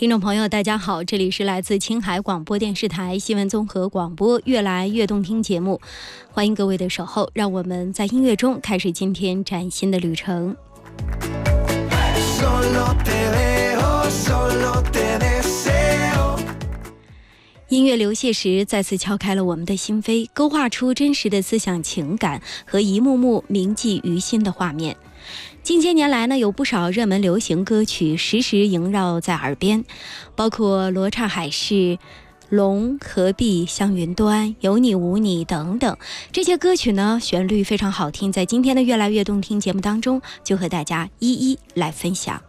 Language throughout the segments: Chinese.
听众朋友大家好，这里是来自青海广播电视台新闻综合广播越来越动听节目，欢迎各位的守候，让我们在音乐中开始今天崭新的旅程。音乐流泻时再次敲开了我们的心扉，勾画出真实的思想情感和一幕幕铭记于心的画面。近些年来呢，有不少热门流行歌曲时时萦绕在耳边，包括罗刹海市、龙、何必、香云端、有你无你等等。这些歌曲呢，旋律非常好听，在今天的越来越动听节目当中，就和大家一一来分享。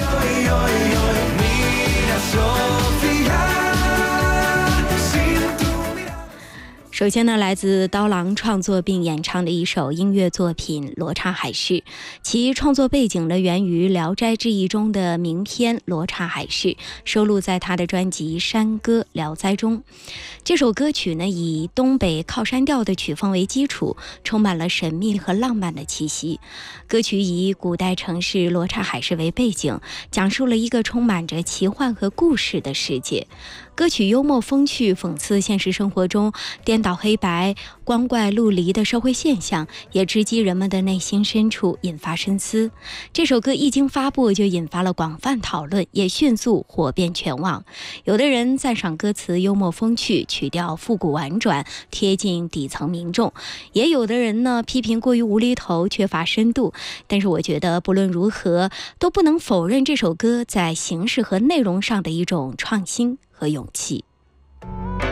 首先呢，来自刀郎创作并演唱的一首音乐作品《罗刹海市》，其创作背景呢源于《聊斋志异》中的名篇《罗刹海市》，收录在他的专辑《山歌聊斋》中。这首歌曲呢以东北靠山调的曲风为基础，充满了神秘和浪漫的气息。歌曲以古代城市罗刹海市为背景，讲述了一个充满着奇幻和故事的世界。歌曲幽默风趣，讽刺现实生活中颠倒黑白、光怪陆离的社会现象，也直击人们的内心深处，引发深思。这首歌一经发布就引发了广泛讨论，也迅速火遍全网。有的人赞赏歌词幽默风趣，曲调复古婉转，贴近底层民众；也有的人呢批评过于无厘头，缺乏深度。但是我觉得不论如何，都不能否认这首歌在形式和内容上的一种创新和勇气。